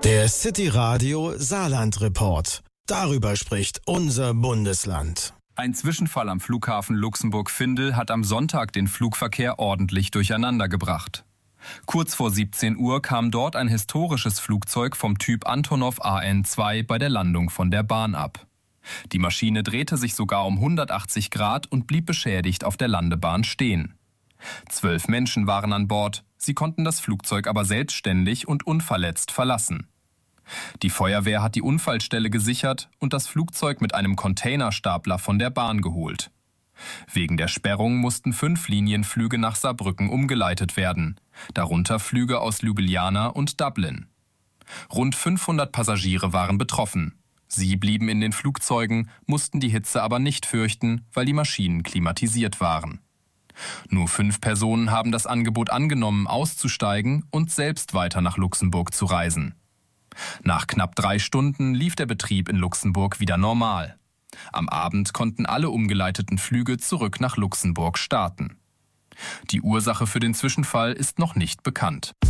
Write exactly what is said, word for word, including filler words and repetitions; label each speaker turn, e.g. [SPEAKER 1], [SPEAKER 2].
[SPEAKER 1] Der City Radio Saarland Report. Darüber spricht unser Bundesland.
[SPEAKER 2] Ein Zwischenfall am Flughafen Luxemburg-Vindel hat am Sonntag den Flugverkehr ordentlich durcheinander gebracht. Kurz vor siebzehn Uhr kam dort ein historisches Flugzeug vom Typ Antonov A N zwei bei der Landung von der Bahn ab. Die Maschine drehte sich sogar um hundertachtzig Grad und blieb beschädigt auf der Landebahn stehen. Zwölf Menschen waren an Bord, sie konnten das Flugzeug aber selbstständig und unverletzt verlassen. Die Feuerwehr hat die Unfallstelle gesichert und das Flugzeug mit einem Containerstapler von der Bahn geholt. Wegen der Sperrung mussten fünf Linienflüge nach Saarbrücken umgeleitet werden, darunter Flüge aus Ljubljana und Dublin. Rund fünfhundert Passagiere waren betroffen. Sie blieben in den Flugzeugen, mussten die Hitze aber nicht fürchten, weil die Maschinen klimatisiert waren. Nur fünf Personen haben das Angebot angenommen, auszusteigen und selbst weiter nach Luxemburg zu reisen. Nach knapp drei Stunden lief der Betrieb in Luxemburg wieder normal. Am Abend konnten alle umgeleiteten Flüge zurück nach Luxemburg starten. Die Ursache für den Zwischenfall ist noch nicht bekannt.